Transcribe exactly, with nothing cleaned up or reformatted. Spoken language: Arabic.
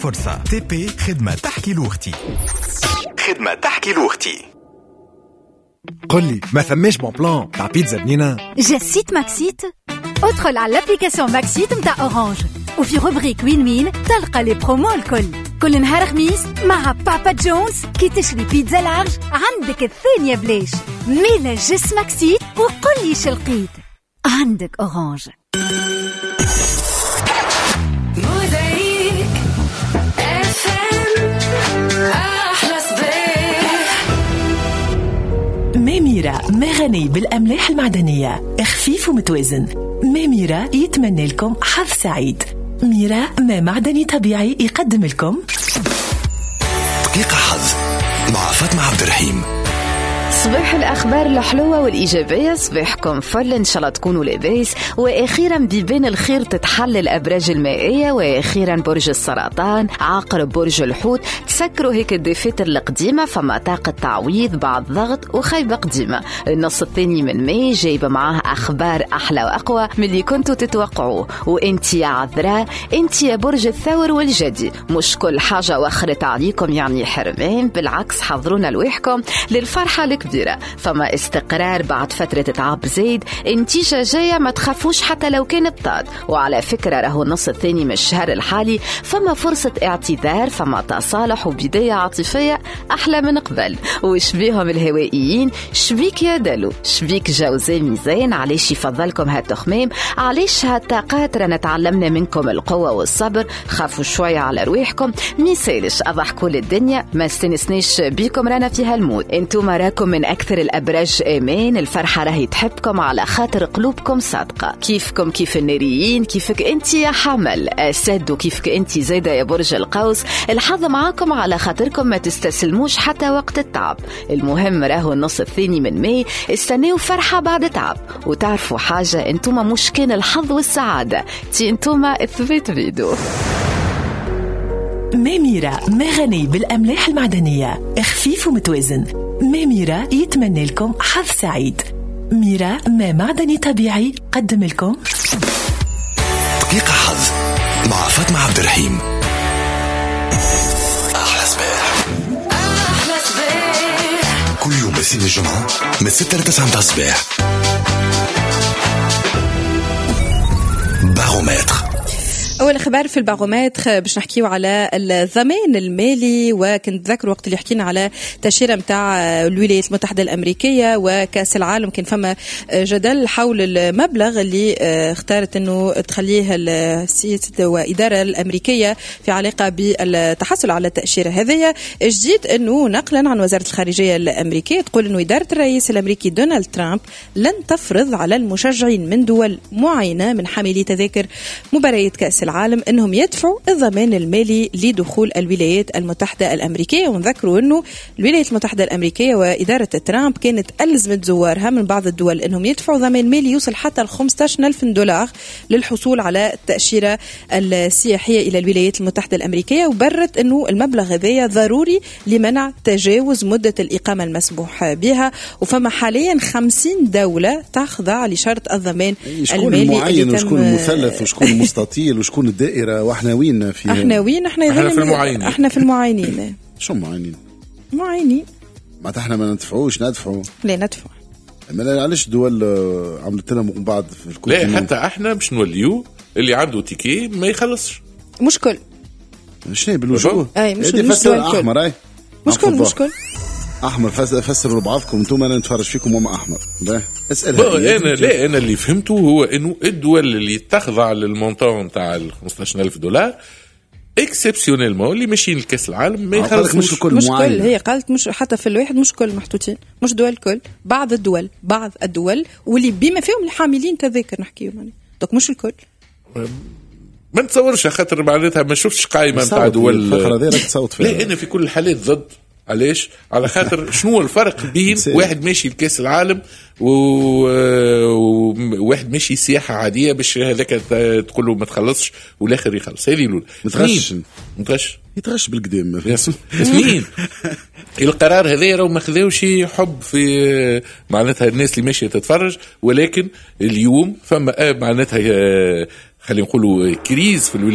فرصة تي بي خدمة تحكي لوختي خدمة تحكي لوختي. قل لي ما ثماش بون بلان تاع بيتزا بنينة؟ جسيت ماكسيت. ادخل على الابليكاسيون ماكسيت متاع اورانج وفي روبريك وين وين تلقى لي برومو الكل. كل نهار خميس مع بابا جونز كي تشري بيتزا لارج عندك الثانية بلاش. ميلا جس ماكسيت وقل لي شلقيت عندك اورانج. ماميرا ما غني بالأملاح المعدنية، خفيف ومتوازن. ماميرا يتمنى لكم حظ سعيد. ميرا ما معدني طبيعي يقدم لكم دقيقة حظ مع فاطمة عبد الرحيم. صباح الأخبار الحلوة والإيجابية، صباحكم فل إن شاء الله تكونوا لاباس. وأخيرا بيبان الخير تتحل الأبراج المائية، وأخيرا برج السرطان، عقرب، برج الحوت، تسكروا هيك الدفاتر القديمة، فما طاقة تعويض بعد ضغط وخيبة قديمة. النص الثاني من ماي جايبة معاه أخبار أحلى وأقوى من اللي كنتوا تتوقعوه. وإنتي يا عذراء، إنتي يا برج الثور والجدي، مش كل حاجة وخرت عليكم يعني حرمان، بالعكس حضرونا لويحكم للفرحة الكبيرة. فما استقرار بعد فترة تعب زيد، انتيجة جاية ما تخافوش حتى لو كانت طاد. وعلى فكرة راهو النص الثاني من الشهر الحالي فما فرصة اعتذار، فما تصالح وبداية عاطفية أحلى من قبل. وشبيهم الهوائيين، شبيك يا دلو، شبيك جوزي ميزان، علاش يفضلكم هالتخمام، علاش هالطاقات رانا تعلمنا منكم القوة والصبر، خافوا شوية على رواحكم، ميسالش أضحكوا للدنيا، ما استنسناش بيكم رانا في هالمود. انتو مراكم من أكثر الأبراج إيمان، الفرحة راهي تحبكم على خاطر قلوبكم صادقة، كيفكم كيف الناريين، كيفك أنت يا حمل أسد، وكيفك أنت زايدة يا برج القوس. الحظ معاكم على خاطركم ما تستسلموش حتى وقت التعب. المهم راهو النص الثاني من ماي استناو فرحة بعد تعب. وتعرفوا حاجة، أنتم مش كان الحظ والسعادة، تي أنتم إثبات بيدو. ماميرا ما غني بالأملاح المعدنية، خفيف ومتوازن. ماميرا يتمنى لكم حظ سعيد. ميرا ما معدني طبيعي قدم لكم دقيقة حظ مع فاطمة عبد الرحيم. أحلى صباح، أحلى صباح كل يوم بسين الجمعة من ستة لتسعة متاع الصباح. بارومتر. أول خبر في البارومتر باش نحكيو على الضمان المالي. وكنت ذكر وقت اللي حكينا على تأشيرة متاع الولايات المتحدة الأمريكية وكأس العالم، كان فما جدل حول المبلغ اللي اختارت أنه تخليه السياسة وإدارة الأمريكية في علاقة بالتحصل على التأشيرة هذه. جديد أنه نقلا عن وزارة الخارجية الأمريكية تقول أنه إدارة الرئيس الأمريكي دونالد ترامب لن تفرض على المشجعين من دول معينة من حاملي تذاكر مباريات كأس العالم انهم يدفعوا الضمان المالي لدخول الولايات المتحدة الامريكية. ونذكروا انه الولايات المتحدة الامريكية وادارة ترامب كانت الزمت زوارها من بعض الدول انهم يدفعوا ضمان مالي يوصل حتى ل خمسة عشر ألف دولار للحصول على التأشيرة السياحية الى الولايات المتحدة الامريكية، وبرت انه المبلغ هذا ضروري لمنع تجاوز مدة الاقامة المسموح بها. وفما حاليا خمسين دولة تخضع لشرط الضمان المالي. معين وشكون مثلث وشكون مستطيل وشكون الدائرة، واحنا وين في احنا وين احنا, احنا في المعاينين احنا في المعاينين. شو معاينين؟ معاينين ما احنا ما ندفعوش ندفعوا لا ندفع. ما علاش دول عملت لنا من بعض في الكل؟ لا حتى احنا باش نوليو اللي عنده تيكي ما يخلصش. مشكل شنو بالوجوه؟ اي مش فسر احمر. اي مشكل مشكل احمر. فسروا لبعضكم انتم، انا نتفرج فيكم وما احمر. اسال انا لا انا اللي فهمته هو انه الدول اللي تخضع للمونطون نتاع ال خمسة عشر ألف دولار اكسبسيونيلمون اللي ماشيين لكاس العالم ما يخلصوش. مش كل مش كل، هي قالت مش حتى في الواحد مش كل محطوطين، مش دول كل، بعض الدول بعض الدول واللي بما فيهم الحاملين تذاكر نحكيو يعني دوك مش الكل. ما نتصورش خاطر معناتها ما شفتش قائمه نتاع دول. لا انا في كل الحالات ضد. علاش؟ على خاطر شنو الفرق بين واحد ماشي لكاس العالم وواحد ماشي سياحة عادية باش هذاك تقول له ما تخلصش والاخر يخلص؟ هذه الاولى. متغش متغش يتغش بالقدام. ياسمين القرار هذا راه ما خذاوش حب في معناتها الناس اللي ماشيه تتفرج، ولكن اليوم فما معناتها خلينا نقولوا كريز في